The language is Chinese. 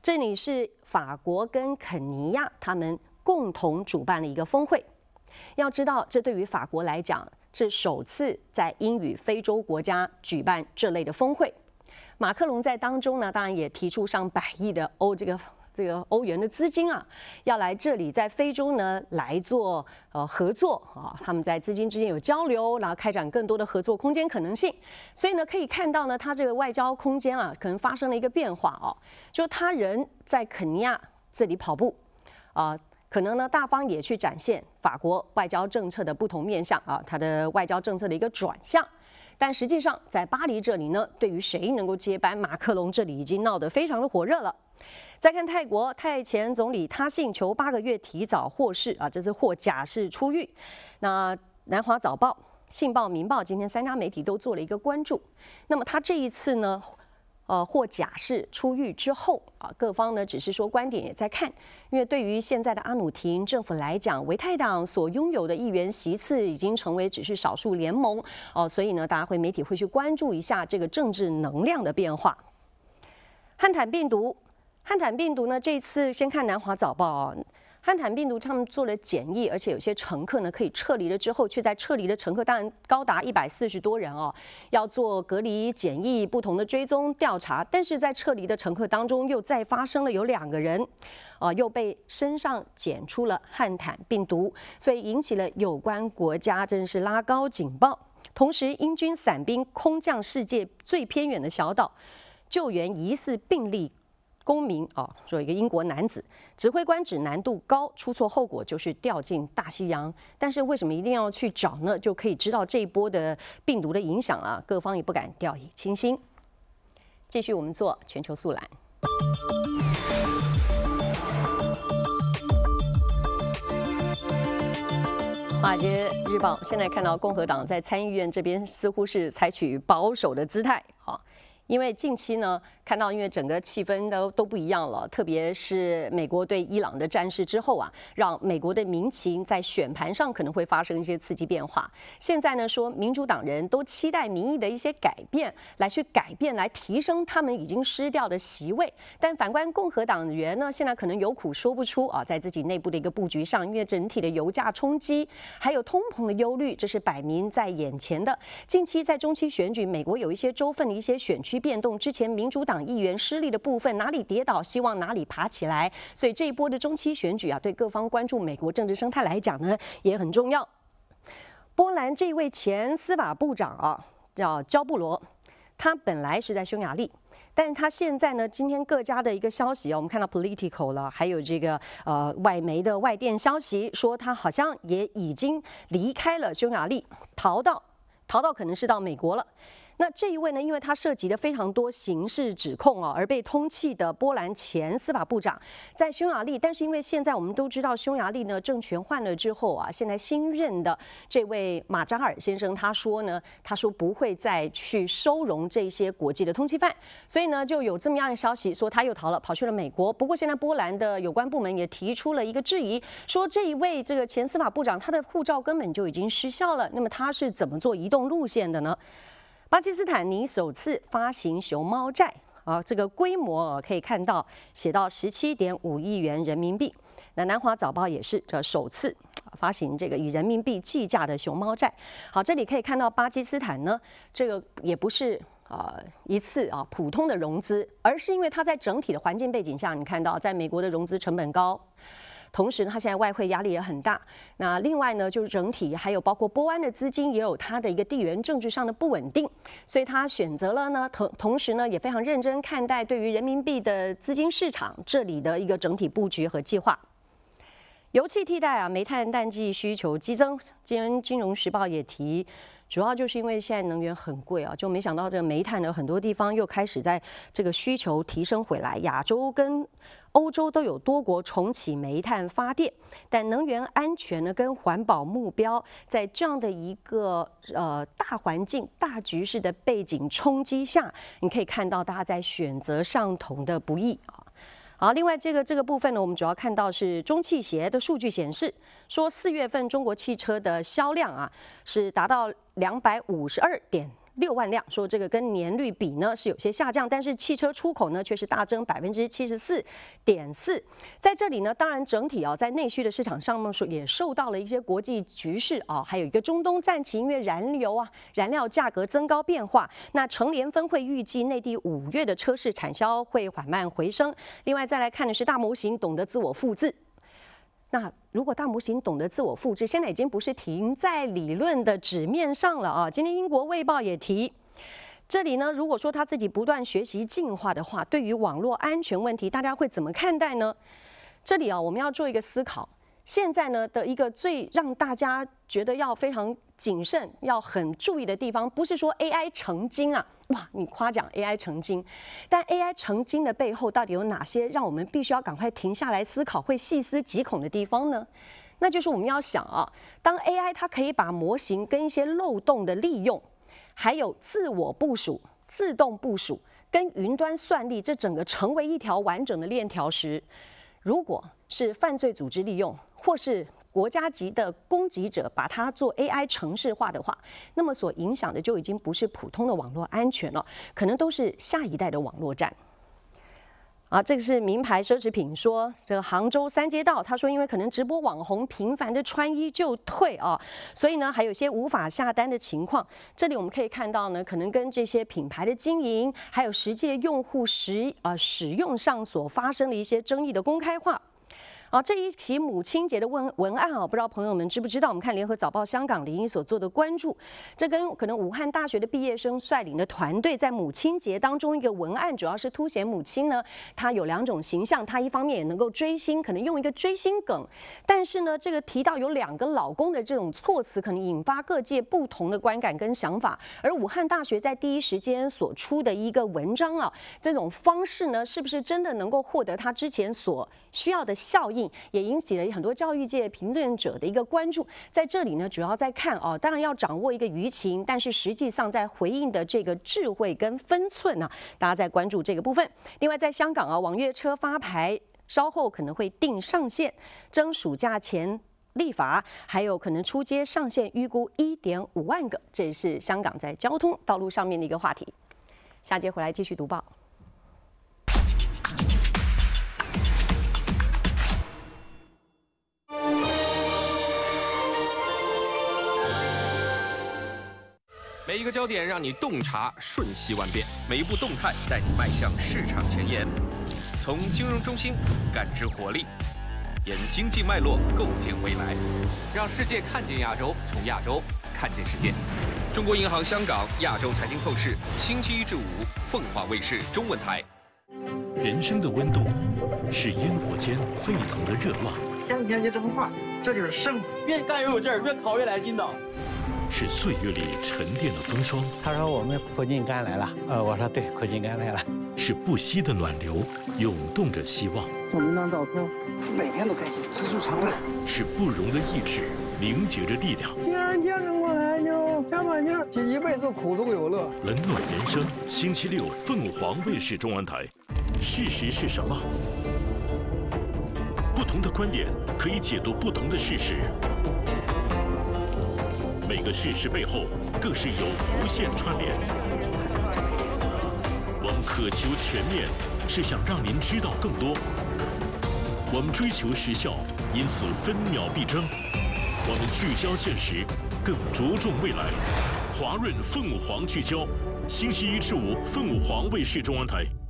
这里是法国跟肯尼亚他们共同主办的一个峰会。要知道，这对于法国来讲是首次在英语非洲国家举办这类的峰会。马克龙在当中呢，当然也提出上100亿的这个欧元的资金啊，要来这里在非洲呢来做合作啊，他们在资金之间有交流，然后开展更多的合作空间可能性。所以呢，可以看到呢，他这个外交空间啊，可能发生了一个变化哦，就他人在肯尼亚这里跑步啊。可能呢，大方也去展现法国外交政策的不同面向啊，它的外交政策的一个转向。但实际上，在巴黎这里呢，对于谁能够接班马克龙，这里已经闹得非常的火热了。再看泰国，泰前总理他信求8个月提早获释啊，这是获假释出狱。那南华早报、信报、民报今天3家媒体都做了一个关注。那么他这一次呢？获假释出狱之后啊，各方呢只是说观点也在看，因为对于现在的阿努廷政府来讲，维泰党所拥有的议员席次已经成为只是少数联盟哦，所以呢，大家媒体会去关注一下这个政治能量的变化。汉坦病毒呢，这次先看南华早报啊。汉坦病毒他们做了检疫，而且有些乘客呢可以撤离了之后，却在撤离的乘客当然高达140多人哦，要做隔离检疫、不同的追踪调查。但是在撤离的乘客当中，又再发生了有2个人，又被身上检出了汉坦病毒，所以引起了有关国家真是拉高警报。同时，英军伞兵空降世界最偏远的小岛，救援疑似病例。公民说一个英国男子，指挥官指难度高，出错后果就是掉进大西洋。但是为什么一定要去找呢？就可以知道这一波的病毒的影响啊，各方也不敢掉以轻心。继续我们做全球速览。华尔街日报现在看到共和党在参议院这边似乎是采取保守的姿态，因为近期呢，看到因为整个气氛都不一样了，特别是美国对伊朗的战事之后啊，让美国的民情在选盘上可能会发生一些刺激变化。现在呢，说民主党人都期待民意的一些改变，来提升他们已经失掉的席位。但反观共和党员呢，现在可能有苦说不出啊，在自己内部的一个布局上，因为整体的油价冲击，还有通膨的忧虑，这是摆明在眼前的。近期在中期选举，美国有一些州份的一些选区变动，之前民主党议员失利的部分，哪里跌倒，希望哪里爬起来。所以这一波的中期选举啊，对各方关注美国政治生态来讲呢，也很重要。波兰这位前司法部长啊，叫焦布罗，他本来是在匈牙利。但是他现在呢，今天各家的一个消息啊，我们看到 Politico 了，还有这个外媒的外电消息说，他好像也已经离开了匈牙利，逃到可能是到美国了。那这一位呢，因为他涉及了非常多刑事指控啊，而被通缉的波兰前司法部长在匈牙利，但是因为现在我们都知道匈牙利呢政权换了之后啊，现在新任的这位马扎尔先生他说不会再去收容这些国际的通缉犯，所以呢就有这么样的消息说他又逃了，跑去了美国。不过现在波兰的有关部门也提出了一个质疑，说这一位这个前司法部长他的护照根本就已经失效了，那么他是怎么做移动路线的呢？巴基斯坦拟首次发行熊猫债啊，这个规模可以看到写到17.5亿元人民币。那南华早报也是这首次发行这个以人民币计价的熊猫债。好，这里可以看到巴基斯坦呢，这个也不是一次普通的融资，而是因为它在整体的环境背景下，你看到在美国的融资成本高。同时呢，它现在外汇压力也很大。那另外呢，就是整体还有包括波湾的资金也有它的一个地缘政治上的不稳定，所以他选择了呢，同时呢也非常认真看待对于人民币的资金市场这里的一个整体布局和计划。油气替代煤炭淡季需求激增，今天《金融时报》也提。主要就是因为现在能源很贵啊，就没想到这个煤炭的很多地方又开始在这个需求提升回来。亚洲跟欧洲都有多国重启煤炭发电，但能源安全呢跟环保目标，在这样的一个大环境、大局势的背景冲击下，你可以看到大家在选择上同的不易啊。好，另外这个部分呢，我们主要看到是中汽协的数据显示，说4月份中国汽车的销量啊是达到252.6 6万辆，说这个跟年率比呢是有些下降，但是汽车出口呢却是大增74.4%。在这里呢，当然整体在内需的市场上面也受到了一些国际局势还有一个中东战情，因为燃料价格增高变化。那成联分会预计内地5月的车市产销会缓慢回升。另外再来看的是大模型懂得自我复制。那如果大模型懂得自我复制，现在已经不是停在理论的纸面上了啊。今天英国卫报也提，这里呢，如果说他自己不断学习进化的话，对于网络安全问题，大家会怎么看待呢？这里我们要做一个思考。现在呢的一个最让大家觉得要非常谨慎、要很注意的地方，不是说 AI 成精啊，哇，你夸奖 AI 成精，但 AI 成精的背后到底有哪些让我们必须要赶快停下来思考、会细思极恐的地方呢？那就是我们要想当 AI 它可以把模型跟一些漏洞的利用，还有自我部署、自动部署跟云端算力，这整个成为一条完整的链条时，如果是犯罪组织利用，或是国家级的攻击者把它做 AI 程式化的话，那么所影响的就已经不是普通的网络安全了，可能都是下一代的网络战。这个是名牌奢侈品说，这个杭州三街道，他说因为可能直播网红频繁的穿衣就退所以呢还有一些无法下单的情况。这里我们可以看到呢，可能跟这些品牌的经营，还有实际的用户使用上所发生的一些争议的公开化。这一期母亲节的文案不知道朋友们知不知道？我们看联合早报香港01所做的关注，这跟可能武汉大学的毕业生率领的团队在母亲节当中一个文案，主要是凸显母亲呢，她有2种形象，她一方面也能够追星，可能用一个追星梗，但是呢，这个提到有2个老公的这种措辞，可能引发各界不同的观感跟想法。而武汉大学在第一时间所出的一个文章这种方式呢，是不是真的能够获得他之前所需要的效应？也引起了很多教育界评论者的一个关注。在这里呢，主要在看当然要掌握一个舆情，但是实际上在回应的这个智慧跟分寸大家在关注这个部分。另外，在香港网约车发牌稍后可能会定上限，争暑假前立法，还有可能出街上限预估1.5万个，这也是香港在交通道路上面的一个话题。下节回来继续读报。 每一个焦点让你洞察瞬息万变，每一步动态带你迈向市场前沿。从金融中心感知活力，沿经济脉络构建未来，让世界看见亚洲，从亚洲看见世界。中国银行香港亚洲财经透视，星期1至5，凤凰卫视中文台。 人生的温度是烟火间沸腾的热浪， 天天就这么画，这就是胜负。越干越有劲儿，越考越来劲道。 是岁月里沉淀的风霜。 他说我们苦尽甘来了，我说对，苦尽甘来了。 是不息的暖流，涌动着希望。 送您张照片，每天都开心，知足常乐。 是不容的意志，凝结着力量。 既然坚持过来，就加把劲儿，一辈子苦中有乐。 冷暖人生，星期6，凤凰卫视中文台。事实是什么？不同的观点可以解读不同的事实。每个事实背后，更是有无限串联。我们渴求全面，是想让您知道更多。我们追求时效，因此分秒必争。我们聚焦现实，更着重未来。华润凤凰聚焦，星期1至5，凤凰卫视中文台。